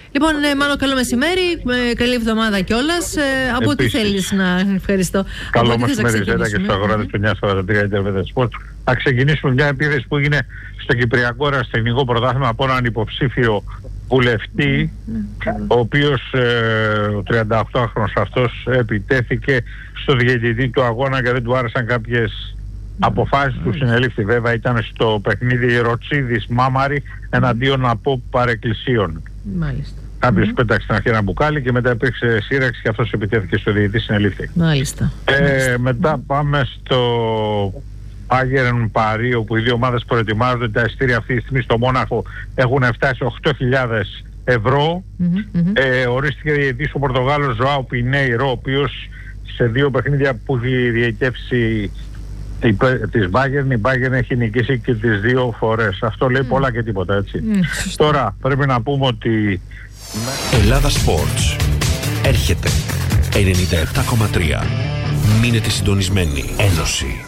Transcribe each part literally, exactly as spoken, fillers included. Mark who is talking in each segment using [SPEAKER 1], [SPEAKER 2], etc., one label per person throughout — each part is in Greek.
[SPEAKER 1] Λοιπόν, Μάνο, καλό μεσημέρι, καλή εβδομάδα κιόλας. Από τι θέλεις να ευχαριστώ.
[SPEAKER 2] Καλό μεσημέρι, Ζέτα, και στους αγοράτες του εννιά σαράντα τρία Internet Sport. Θα ξεκινήσουμε μια επίθεση που έγινε στο Κυπριακό Αεραστεχνικό Πρωτάθλημα από έναν υποψήφιο βουλευτή, ο οποίος ε, ο τριανταοκτάχρονος αυτός επιτέθηκε στο διαιτητή του αγώνα και δεν του άρεσαν κάποιες αποφάσεις του. Συνελήφθη, βέβαια, ήταν στο παιχνίδι Ροτσίδης Μάμαρη εναντίον από παρεκκλησίων.
[SPEAKER 1] Μάλιστα.
[SPEAKER 2] Κάποιος
[SPEAKER 1] mm-hmm.
[SPEAKER 2] πέταξε στην αρχή ένα μπουκάλι και μετά υπήρξε σύραξη και αυτός επιτέθηκε στο διαιτητή, συνελήφθη.
[SPEAKER 1] Μάλιστα.
[SPEAKER 2] Ε,
[SPEAKER 1] Μάλιστα.
[SPEAKER 2] Μετά πάμε στο Bayern Paris, όπου οι δύο ομάδες προετοιμάζονται. Τα εισιτήρια αυτή τη στιγμή στο Μόναχο έχουν φτάσει οκτώ χιλιάδες ευρώ.
[SPEAKER 1] Mm-hmm, mm-hmm.
[SPEAKER 2] Ε, ορίστηκε διαιτητής ο Πορτογάλος Ζωάο Πινέιρο, ο οποίος σε δύο παιχνίδια που έχει διαιτεύσει της Bayern, η Bayern έχει νικήσει και τις δύο φορές. Αυτό λέει mm. πολλά και τίποτα, έτσι. Mm. Τώρα πρέπει να πούμε ότι
[SPEAKER 3] Ελλάδα Sports έρχεται ενενήντα επτά κόμμα τρία. Μείνετε συντονισμένοι. Ένωση.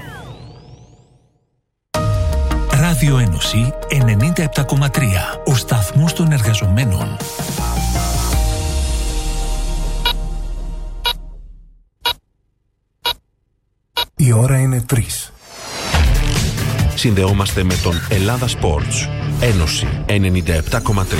[SPEAKER 4] Ράδιο Ένωση ενενήντα επτά κόμμα τρία. Ο σταθμός των εργαζομένων.
[SPEAKER 5] Η ώρα είναι τρεις.
[SPEAKER 3] Συνδεόμαστε με τον Ελλάδα Sports. Ένωση ενενήντα επτά κόμμα τρία.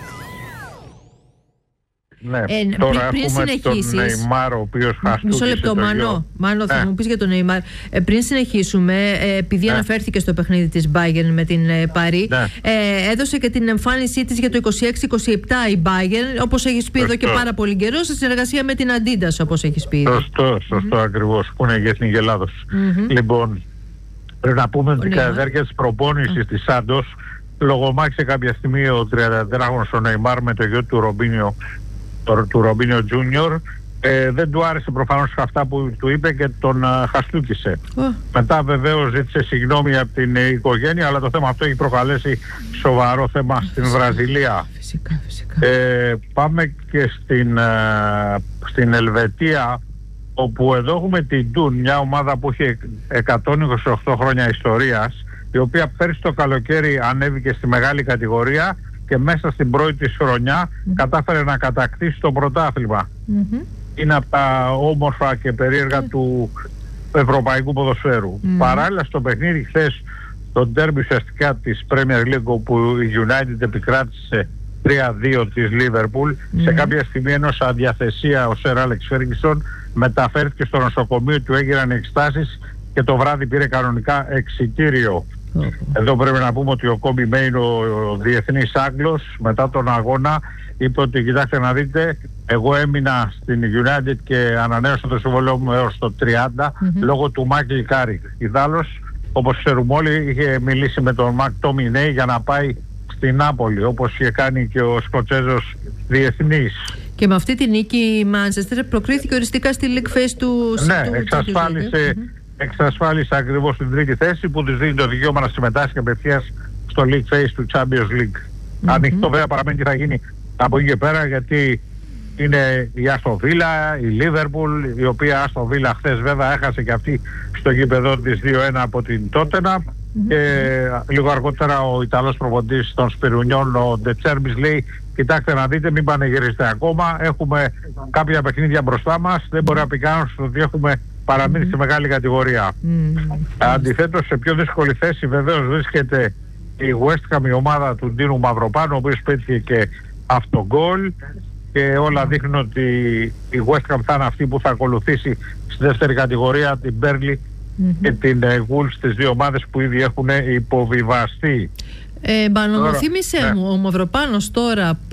[SPEAKER 2] ναι,
[SPEAKER 1] Ε,
[SPEAKER 2] τώρα
[SPEAKER 1] πριν
[SPEAKER 2] έχουμε
[SPEAKER 1] συνεχίσεις,
[SPEAKER 2] τον Νεϊμάρ, ο οποίος χαστούκησε.
[SPEAKER 1] Μισό λεπτό,
[SPEAKER 2] το
[SPEAKER 1] Μάνο.
[SPEAKER 2] γιο.
[SPEAKER 1] Μάνο, θα
[SPEAKER 2] Ε.
[SPEAKER 1] μου πεις για τον Νεϊμάρ. Ε, πριν συνεχίσουμε, ε, επειδή
[SPEAKER 2] Ε.
[SPEAKER 1] αναφέρθηκε στο παιχνίδι της Bayern με την ε, Παρί,
[SPEAKER 2] Ναι.
[SPEAKER 1] ε, έδωσε και την εμφάνισή της για το είκοσι έξι είκοσι επτά η Bayern, όπως έχεις πει εδώ και πάρα πολύ καιρό, σε συνεργασία με την Adidas, όπως έχεις πει.
[SPEAKER 2] Σωστό, σωστό mm-hmm. ακριβώς, που είναι η Εθνική Ελλάδος. Mm-hmm. Λοιπόν, πρέπει να πούμε ότι κατά τη διάρκεια της προπόνησης mm. της Σάντος λογομάχησε κάποια στιγμή ο τριαντατετράχρονος ο Νεϊμάρ με το γιο του Ρομπίνιο, το, του Ρομπίνιο Τζούνιορ. Ε, δεν του άρεσε προφανώς αυτά που του είπε και τον uh, χαστούκησε. Oh. Μετά βεβαίως ζήτησε συγγνώμη από την uh, οικογένεια, αλλά το θέμα αυτό έχει προκαλέσει σοβαρό θέμα στην Βραζιλία.
[SPEAKER 1] Φυσικά, φυσικά.
[SPEAKER 2] Ε, πάμε και στην, uh, στην Ελβετία, όπου εδώ έχουμε την Τουν, μια ομάδα που έχει εκατόν είκοσι οκτώ χρόνια ιστορίας, η οποία πέρσι το καλοκαίρι ανέβηκε στη μεγάλη κατηγορία και μέσα στην πρώτη της χρονιά mm-hmm. κατάφερε να κατακτήσει το πρωτάθλημα. Mm-hmm. Είναι από τα όμορφα και περίεργα mm-hmm. του ευρωπαϊκού ποδοσφαίρου. Mm-hmm. Παράλληλα στο παιχνίδι χθες, το ντέρμπι ουσιαστικά της Premier League, όπου η United επικράτησε τρία δύο της Liverpool, mm-hmm. σε κάποια στιγμή ενός αδιαθεσία ο Σερ Άλεξ Φέργκισον μεταφέρθηκε στο νοσοκομείο του, έγιναν εξετάσεις και το βράδυ πήρε κανονικά εξιτήριο. Mm-hmm. Εδώ πρέπει να πούμε ότι ο Κόμπι Μέιν, ο, ο διεθνής Άγγλος, μετά τον αγώνα είπε ότι κοιτάξτε να δείτε, εγώ έμεινα στην United και ανανέωσα το συμβόλαιο μου έως το τριάντα mm-hmm. λόγω του Μάικλ Κάρικ. Ιδάλλως, όπως ξέρουμε όλοι, είχε μιλήσει με τον Μακ Τόμινέι για να πάει στην Νάπολη, όπως είχε κάνει και ο Σκοτσέζος διεθνής.
[SPEAKER 1] Και με αυτή τη νίκη η Μάντσεστερ προκρίθηκε οριστικά στη League Phase του.
[SPEAKER 2] Ναι,
[SPEAKER 1] του,
[SPEAKER 2] εξασφάλισε,
[SPEAKER 1] του,
[SPEAKER 2] εξασφάλισε ακριβώς την τρίτη θέση, που της δίνει το δικαίωμα να συμμετάσχει απευθείας στο League Phase του Champions League. Mm-hmm. Ανοιχτό βέβαια παραμένει και θα γίνει από εκεί και πέρα, γιατί είναι η Άστον Βίλα, η Λίβερπουλ, η οποία Άστον Βίλα χθες βέβαια έχασε και αυτή στο γήπεδο της δύο ένα από την Τότενα. Mm-hmm. Και λίγο αργότερα ο Ιταλός προπονητής των Σπυρουνιών, ο Ντετσέρμπης, λέει κοιτάξτε να δείτε, μην πανηγυρίστε ακόμα, έχουμε κάποια παιχνίδια μπροστά μας, δεν μπορεί να πει κανένας ότι έχουμε παραμείνει mm-hmm. στη μεγάλη κατηγορία. Mm-hmm. Αντιθέτως, σε πιο δύσκολη θέση βεβαίως βρίσκεται η West Ham, η ομάδα του Ντίνου Μαυροπάνου, ο οποίος πέτυχε και αυτογκόλ, και όλα δείχνουν ότι η West Ham θα είναι αυτή που θα ακολουθήσει στη δεύτερη κατηγορία την Burnley mm-hmm. και την uh, Wolves, τις δύο ομάδες που ήδη έχουν υποβιβαστεί.
[SPEAKER 1] Ε, Μπανό, θύμισε
[SPEAKER 2] ναι.
[SPEAKER 1] μου, ο Μαυροπάνος τώρα πού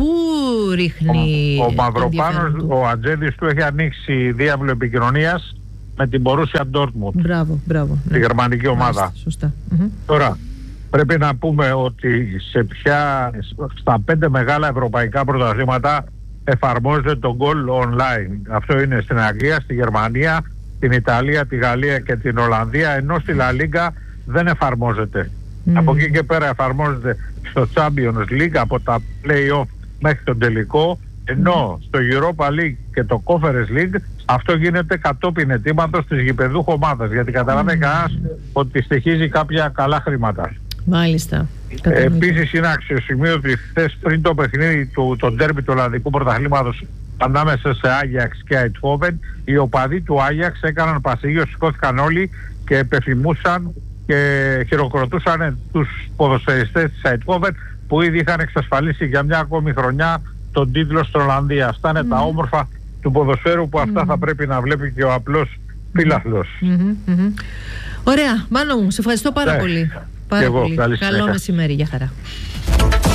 [SPEAKER 1] ρίχνει?
[SPEAKER 2] Ο, ο Μαυροπάνος, ο ατζέντης του έχει ανοίξει διάβλο επικοινωνίας με την Borussia Dortmund.
[SPEAKER 1] Μπράβο, μπράβο.
[SPEAKER 2] Τη ναι. γερμανική ομάδα.
[SPEAKER 1] Μάλιστα, σωστά. Mm-hmm.
[SPEAKER 2] Τώρα, πρέπει να πούμε ότι σε ποια, στα πέντε μεγάλα ευρωπαϊκά πρωταθλήματα εφαρμόζεται το goal online. Αυτό είναι στην Αγγλία, στη Γερμανία, την Ιταλία, τη Γαλλία και την Ολλανδία, ενώ στη La Liga δεν εφαρμόζεται. Mm. Από εκεί και πέρα εφαρμόζεται στο Champions League, από τα play-off μέχρι τον τελικό, ενώ στο Europa League και το Conference League αυτό γίνεται κατόπιν αιτήματος της γηπεδούχου ομάδας, γιατί καταλαβαίνει mm. κανένας ότι στοιχίζει κάποια καλά χρήματα.
[SPEAKER 1] Μάλιστα.
[SPEAKER 2] Επίσης είναι αξιοσημείο ότι χθες πριν το παιχνίδι του το ντέρμπι του Ολλανδικού Πρωταθλήματος ανάμεσα σε Άγιαξ και Αιτφόβεν, οι οπαδοί του Άγιαξ έκαναν πασίγιο, σηκώθηκαν όλοι και επεφημούσαν και χειροκροτούσαν τους ποδοσφαιριστές της Αιτφόβεν που ήδη είχαν εξασφαλίσει για μια ακόμη χρονιά τον τίτλο στην Ολλανδία. Αυτά είναι mm. τα όμορφα του ποδοσφαίρου που αυτά mm. θα πρέπει να βλέπει και ο απλός φίλαθλος.
[SPEAKER 1] Mm-hmm, mm-hmm. Ωραία, Μάνο μου, σε ευχαριστώ πάρα yeah. πολύ. Πάρα
[SPEAKER 2] εγώ,
[SPEAKER 1] πολύ. Καλό μεσημέρι, για χαρά.